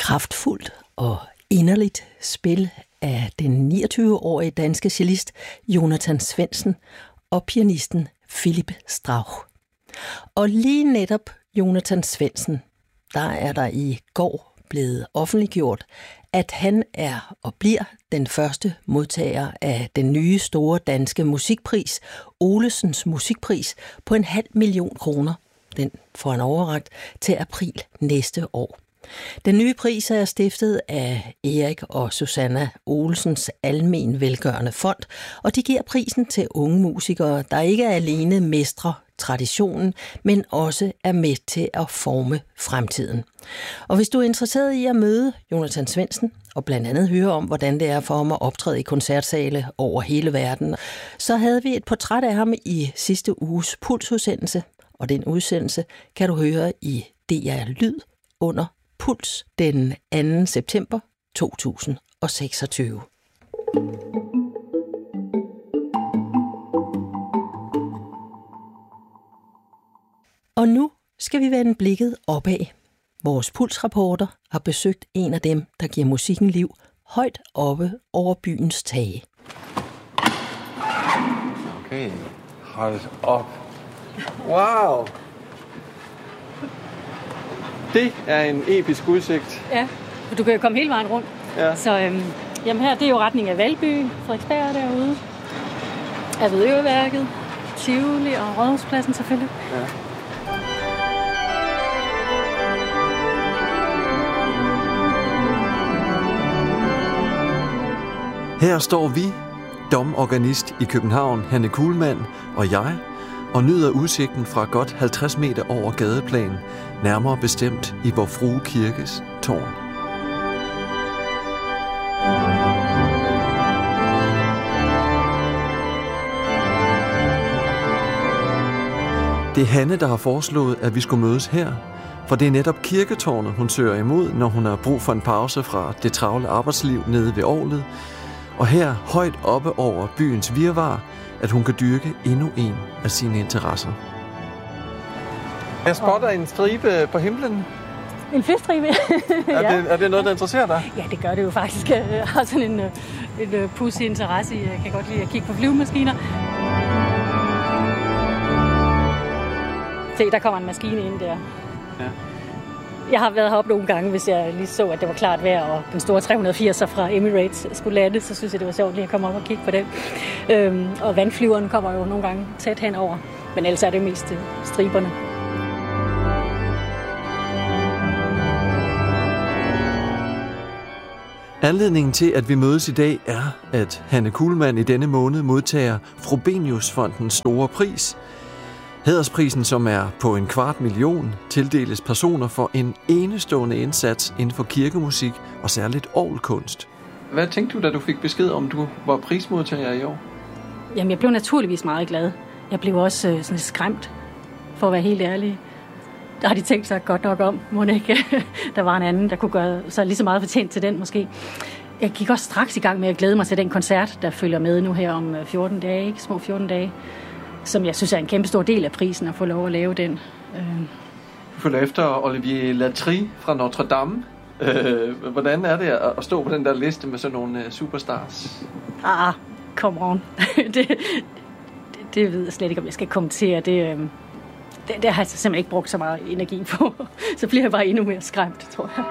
kraftfuldt og inderligt spil af den 29-årige danske cellist Jonathan Svendsen og pianisten Philipp Strauch. Og lige netop Jonathan Svendsen, der er der i går blevet offentliggjort, at han er og bliver den første modtager af den nye store danske musikpris, Olesens Musikpris, på 500.000 kroner. Den får han overrakt til april næste år. Den nye pris er stiftet af Erik og Susanna Olsens Almen Velgørende Fond, og de giver prisen til unge musikere, der ikke alene mestrer traditionen, men også er med til at forme fremtiden. Og hvis du er interesseret i at møde Jonathan Svendsen, og blandt andet høre om, hvordan det er for ham at optræde i koncertsale over hele verden, så havde vi et portræt af ham i sidste uges Puls-udsendelse, og den udsendelse kan du høre i DR Lyd under Puls den 2. september 2026. Og nu skal vi vende blikket opad. Vores Puls-rapporter har besøgt en af dem, der giver musikken liv, højt oppe over byens tage. Okay, hold op. Wow! Det er en episk udsigt. Ja, og du kan jo komme hele vejen rundt. Ja. Så jamen her, det er jo retning af Valby, Frederiksberg derude. Af Vedøværket, Tivoli og Rådhuspladsen selvfølgelig. Ja. Her står vi, domorganist i København, Hanne Kuhlmann og jeg, og nyder udsigten fra godt 50 meter over gadeplan, nærmere bestemt i Vor Frue Kirkes tårn. Det er Hanne, der har foreslået, at vi skulle mødes her, for det er netop kirketårnet, hun søger imod, når hun har brug for en pause fra det travle arbejdsliv nede ved orglet, og her højt oppe over byens virvar, at hun kan dyrke endnu en af sine interesser. Jeg spotter en stribe på himlen. En fiskstribe. Ja. Er det noget, der interesserer dig? Ja, det gør det jo faktisk. Jeg har sådan en pudsig interesse i. Jeg kan godt lide at kigge på flyvemaskiner. Se, der kommer en maskine ind der. Ja. Jeg har været heroppe nogle gange, hvis jeg lige så, at det var klart vejr, og den store 380'er fra Emirates skulle lande, så synes jeg, det var sjovt lige at komme op og kigge på den. Og vandflyveren kommer jo nogle gange tæt henover, men ellers er det mest striberne. Anledningen til, at vi mødes i dag, er, at Hanne Kuhlmann i denne måned modtager Frobenius-fondens store pris. Hædersprisen, som er på 250.000, tildeles personer for en enestående indsats inden for kirkemusik og særligt orgelkunst. Hvad tænkte du, da du fik besked om, du var prismodtager i år? Jamen, jeg blev naturligvis meget glad. Jeg blev også sådan skræmt, for at være helt ærlig. Der har de tænkt sig godt nok om, må ikke. Der var en anden, der kunne gøre sig lige så meget fortjent til den måske. Jeg gik også straks i gang med at glæde mig til den koncert, der følger med nu her om 14 dage, ikke? Små 14 dage. Som jeg synes er en kæmpe stor del af prisen at få lov at lave den. Du følger efter Olivier Latry fra Notre Dame. Hvordan er det at stå på den der liste med sådan nogle superstars? Come on. det ved jeg slet ikke, om jeg skal kommentere. Det har jeg simpelthen ikke brugt så meget energi på. Så bliver jeg bare endnu mere skræmt, tror jeg.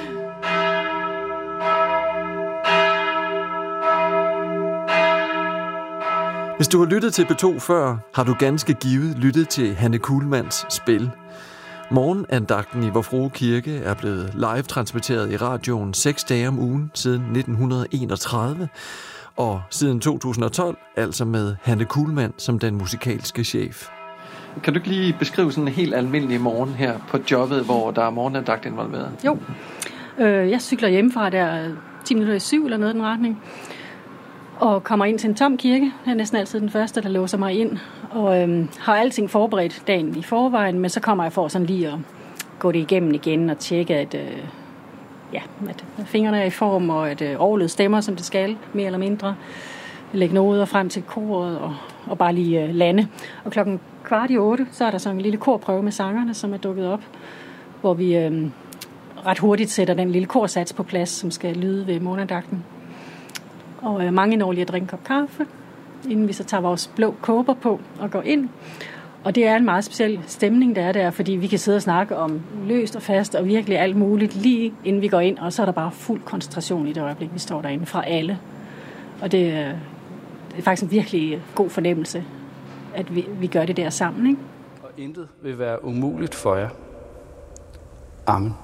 Hvis du har lyttet til P2 før, har du ganske givet lyttet til Hanne Kuhlmanns spil. Morgenandagten i Vor Frue Kirke er blevet live-transmitteret i radioen 6 dage om ugen siden 1931, og siden 2012 altså med Hanne Kuhlmann som den musikalske chef. Kan du ikke lige beskrive sådan en helt almindelig morgen her på jobbet, hvor der er morgenandagt involveret? Jo. Jeg cykler hjemmefra der 10 minutter i 7 eller noget i den retning. Og kommer ind til en tom kirke. Jeg er næsten altid den første, der låser mig ind. Og har alting forberedt dagen i forvejen, men så kommer jeg for sådan lige at gå det igennem igen og tjekke, at fingrene er i form, og at orglet stemmer, som det skal, mere eller mindre. Lægge noder frem til koret og bare lige lande. Og 7:15, så er der sådan en lille korprøve med sangerne, som er dukket op, hvor vi ret hurtigt sætter den lille korsats på plads, som skal lyde ved morgenandagten. Og mange når lige at drikke en kop kaffe, inden vi så tager vores blå kåber på og går ind. Og det er en meget speciel stemning, der er der, fordi vi kan sidde og snakke om løst og fast og virkelig alt muligt lige inden vi går ind, og så er der bare fuld koncentration i det øjeblik, vi står derinde fra alle. Og det er faktisk en virkelig god fornemmelse, at vi gør det der sammen, ikke? Og intet vil være umuligt for jer. Amen.